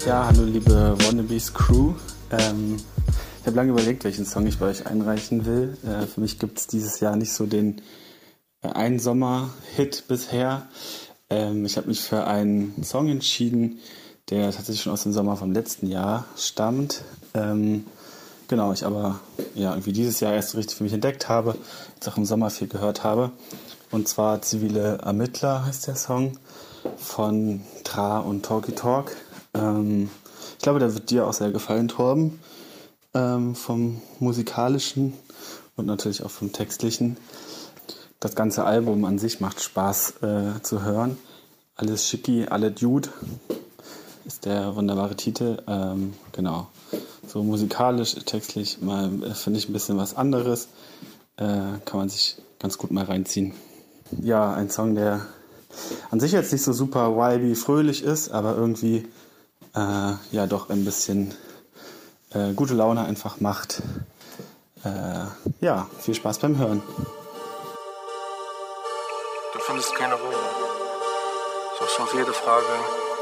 Ja, hallo liebe Wannabes Crew. Ich habe lange überlegt, welchen Song ich bei euch einreichen will. Für mich gibt es dieses Jahr nicht so den einen Sommer-Hit bisher. Ich habe mich für einen Song entschieden, der tatsächlich schon aus dem Sommer vom letzten Jahr stammt. Genau, ich aber irgendwie dieses Jahr erst so richtig für mich entdeckt habe, jetzt auch im Sommer viel gehört habe. Und zwar Zivile Ermittler heißt der Song von Tra und Talky Talk. Ich glaube, der wird dir auch sehr gefallen, Torben, vom musikalischen und natürlich auch vom textlichen. Das ganze Album an sich macht Spaß zu hören. Alles schicki, alle Dude ist der wunderbare Titel. Genau, so musikalisch, textlich mal finde ich ein bisschen was anderes. Kann man sich ganz gut mal reinziehen. Ja, ein Song, der an sich jetzt nicht so super vibey fröhlich ist, aber irgendwie doch ein bisschen gute Laune einfach macht. Viel Spaß beim Hören. Du findest keine Ruhe. Suchst auf jede Frage